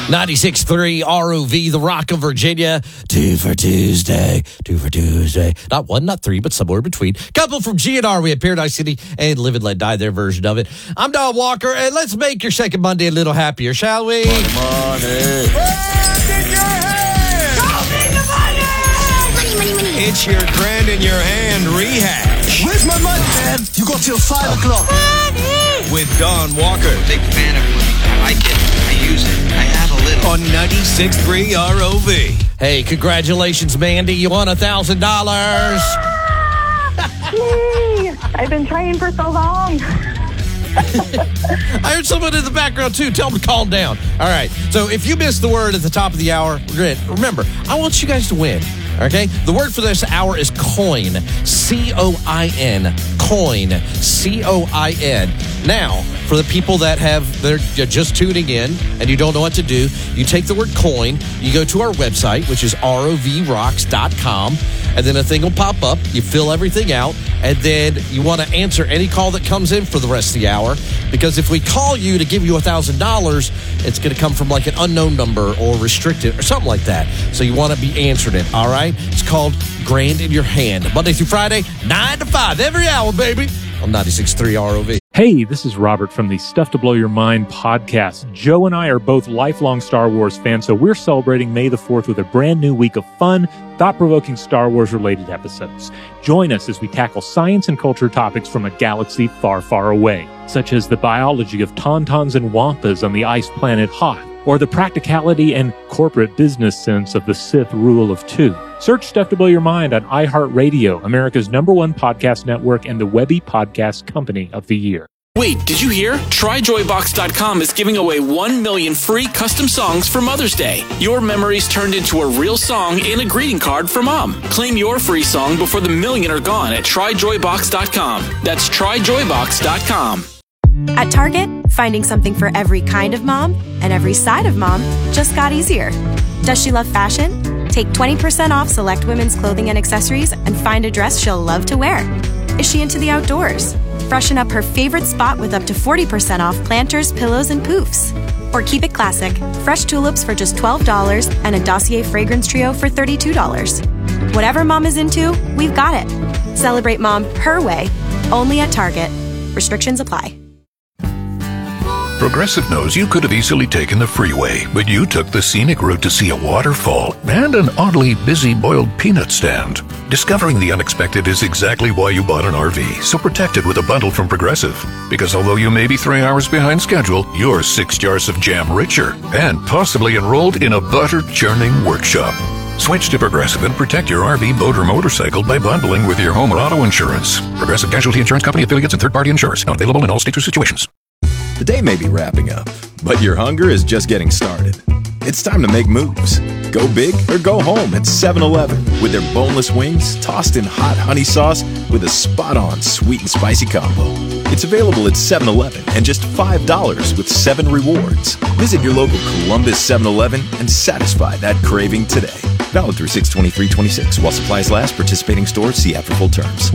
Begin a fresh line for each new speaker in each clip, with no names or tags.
96.3 ROV, the Rock of Virginia. 2 for Tuesday. Not one, not three, but somewhere between. Couple from GNR. We have Paradise City and Live and Let Die, their version of it. I'm Don Walker, and let's make your second Monday a little happier, shall we?
Money.
It's your grand in your hand rehash.
Where's my money, man? You got till 5 o'clock.
With Don Walker.
Big fan of money. I like it. I use it. I have a little.
On 96.3 ROV.
Hey, congratulations, Mandy. You won $1,000.
Yay! I've been trying for so long.
I heard someone in the background, too. Tell them to calm down. All right. So if you missed the word at the top of the hour, remember, I want you guys to win. Okay? The word for this hour is coin. C-O-I-N. Coin. C-O-I-N. Now, for the people that they're just tuning in and you don't know what to do, you take the word coin, you go to our website, which is rovrocks.com, and then a thing will pop up. You fill everything out, and then you want to answer any call that comes in for the rest of the hour, because if we call you to give you $1,000, it's going to come from like an unknown number or restricted or something like that. So you want to be answering it, all right? It's called Grand in Your Hand. Monday through Friday, 9 to 5, every hour, baby, on 96.3 ROV.
Hey, this is Robert from the Stuff to Blow Your Mind podcast. Joe and I are both lifelong Star Wars fans, so we're celebrating May the 4th with a brand new week of fun, thought-provoking Star Wars-related episodes. Join us as we tackle science and culture topics from a galaxy far, far away, such as the biology of tauntauns and wampas on the ice planet Hoth, or the practicality and corporate business sense of the Sith Rule of Two. Search Stuff to Blow Your Mind on iHeartRadio, America's #1 podcast network and the Webby Podcast Company of the Year.
Wait, did you hear? TryJoyBox.com is giving away 1 million free custom songs for Mother's Day. Your memories turned into a real song and a greeting card for Mom. Claim your free song before the million are gone at TryJoyBox.com. That's TryJoyBox.com.
At Target, finding something for every kind of mom and every side of mom just got easier. Does she love fashion? Take 20% off select women's clothing and accessories and find a dress she'll love to wear. Is she into the outdoors? Freshen up her favorite spot with up to 40% off planters, pillows, and poofs. Or keep it classic, fresh tulips for just $12 and a Dossier fragrance trio for $32. Whatever mom is into, we've got it. Celebrate mom her way, only at Target. Restrictions apply.
Progressive knows you could have easily taken the freeway, but you took the scenic route to see a waterfall and an oddly busy boiled peanut stand. Discovering the unexpected is exactly why you bought an RV, so protect it with a bundle from Progressive. Because although you may be 3 hours behind schedule, you're 6 jars of jam richer and possibly enrolled in a butter-churning workshop. Switch to Progressive and protect your RV, boat, or motorcycle by bundling with your home or auto insurance. Progressive Casualty Insurance Company affiliates and third-party insurers. Not available in all states or situations.
The day may be wrapping up, but your hunger is just getting started. It's time to make moves. Go big or go home at 7-Eleven with their boneless wings tossed in hot honey sauce with a spot-on sweet and spicy combo. It's available at 7-Eleven and just $5 with 7 rewards. Visit your local Columbus 7-Eleven and satisfy that craving today. Valid through 6/23/26 while supplies last. Participating stores, see app for full terms.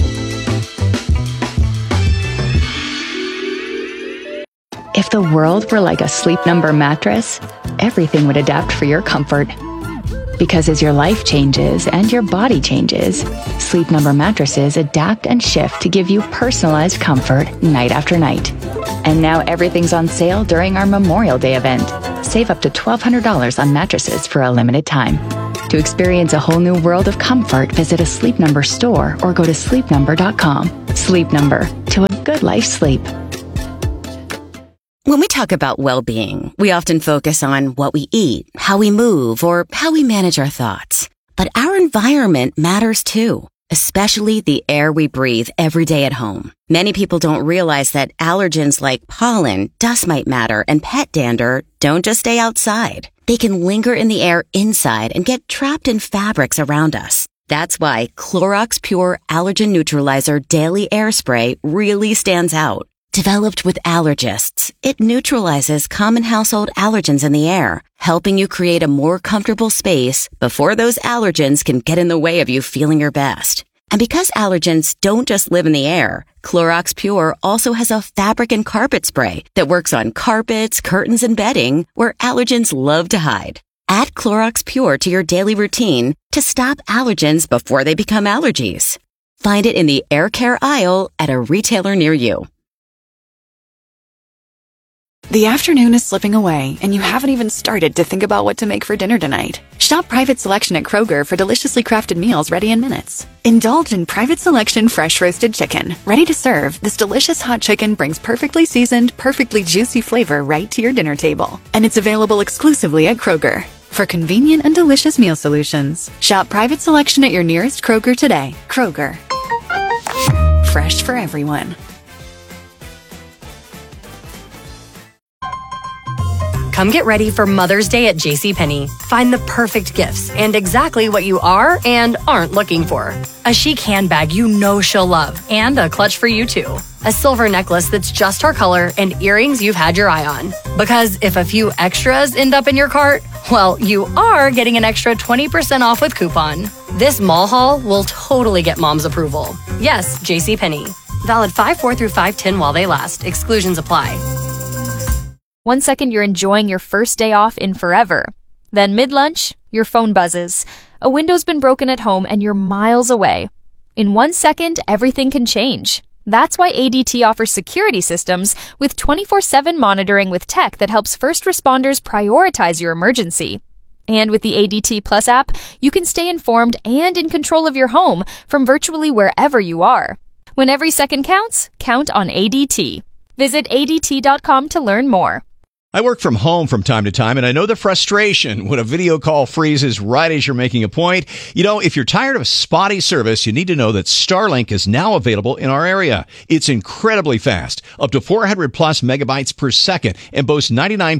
If the world were like a Sleep Number mattress, everything would adapt for your comfort. Because as your life changes and your body changes, Sleep Number mattresses adapt and shift to give you personalized comfort night after night. And now everything's on sale during our Memorial Day event. Save up to $1,200 on mattresses for a limited time. To experience a whole new world of comfort, visit a Sleep Number store or go to sleepnumber.com. Sleep Number, to a good life sleep.
When we talk about well-being, we often focus on what we eat, how we move, or how we manage our thoughts. But our environment matters too, especially the air we breathe every day at home. Many people don't realize that allergens like pollen, dust mite matter, and pet dander don't just stay outside. They can linger in the air inside and get trapped in fabrics around us. That's why Clorox Pure Allergen Neutralizer Daily Air Spray really stands out. Developed with allergists, it neutralizes common household allergens in the air, helping you create a more comfortable space before those allergens can get in the way of you feeling your best. And because allergens don't just live in the air, Clorox Pure also has a fabric and carpet spray that works on carpets, curtains, and bedding where allergens love to hide. Add Clorox Pure to your daily routine to stop allergens before they become allergies. Find it in the air care aisle at a retailer near you.
The afternoon is slipping away, and you haven't even started to think about what to make for dinner tonight. Shop Private Selection at Kroger for deliciously crafted meals ready in minutes. Indulge in Private Selection fresh roasted chicken. Ready to serve, this delicious hot chicken brings perfectly seasoned, perfectly juicy flavor right to your dinner table. And it's available exclusively at Kroger. For convenient and delicious meal solutions, shop Private Selection at your nearest Kroger today. Kroger. Fresh for everyone.
Come get ready for Mother's Day at JCPenney. Find the perfect gifts and exactly what you are and aren't looking for. A chic handbag you know she'll love, and a clutch for you too. A silver necklace that's just her color, and earrings you've had your eye on. Because if a few extras end up in your cart, well, you are getting an extra 20% off with coupon. This mall haul will totally get Mom's approval. Yes, JCPenney. Valid 5/4 through 5/10 while they last. Exclusions apply.
1 second, you're enjoying your first day off in forever. Then mid-lunch, your phone buzzes. A window's been broken at home and you're miles away. In 1 second, everything can change. That's why ADT offers security systems with 24/7 monitoring with tech that helps first responders prioritize your emergency. And with the ADT Plus app, you can stay informed and in control of your home from virtually wherever you are. When every second counts, count on ADT. Visit ADT.com to learn more.
I work from home from time to time, and I know the frustration when a video call freezes right as you're making a point. You know, if you're tired of spotty service, you need to know that Starlink is now available in our area. It's incredibly fast, up to 400 plus megabytes per second, and boasts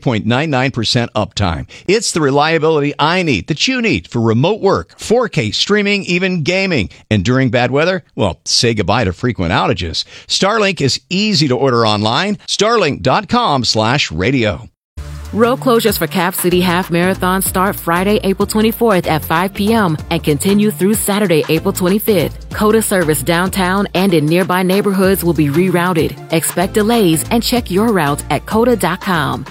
99.99% uptime. It's the reliability I need, that you need, for remote work, 4K streaming, even gaming. And during bad weather, well, say goodbye to frequent outages. Starlink is easy to order online. Starlink.com/radio.
Road closures for Cap City Half Marathon start Friday, April 24th at 5 p.m. and continue through Saturday, April 25th. COTA service downtown and in nearby neighborhoods will be rerouted. Expect delays and check your route at COTA.com.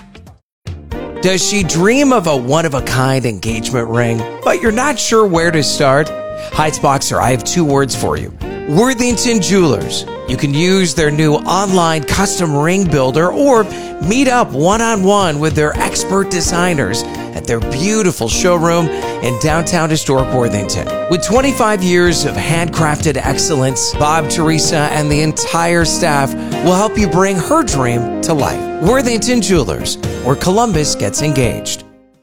Does she dream of a one-of-a-kind engagement ring, but you're not sure where to start? Heights Boxer, I have two words for you. Worthington Jewelers. You can use their new online custom ring builder or meet up one-on-one with their expert designers at their beautiful showroom in downtown historic Worthington. With 25 years of handcrafted excellence, Bob, Teresa, and the entire staff will help you bring her dream to life. Worthington Jewelers, where Columbus gets engaged.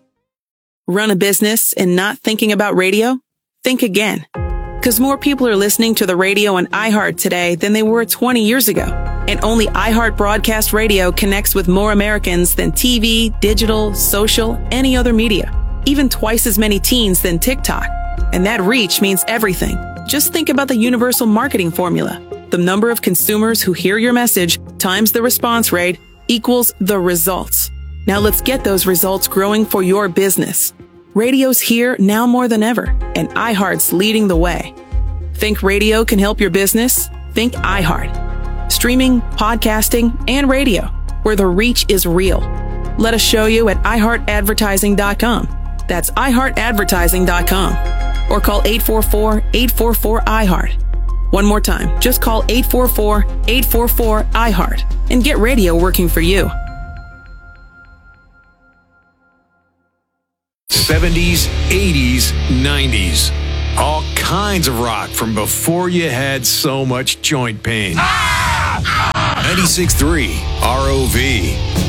Run a business and not thinking about radio? Think again. Because more people are listening to the radio on iHeart today than they were 20 years ago. And only iHeart Broadcast Radio connects with more Americans than TV, digital, social, any other media. Even twice as many teens than TikTok. And that reach means everything. Just think about the universal marketing formula. The number of consumers who hear your message times the response rate equals the results. Now let's get those results growing for your business. Radio's here now more than ever, and iHeart's leading the way. Think radio can help your business? Think iHeart. Streaming, podcasting, and radio, where the reach is real. Let us show you at iHeartAdvertising.com. That's iHeartAdvertising.com. Or call 844-844-iHeart. One more time, just call 844-844-iHeart and get radio working for you.
70s, 80s, 90s. All kinds of rock from before you had so much joint pain. 96.3 ROV.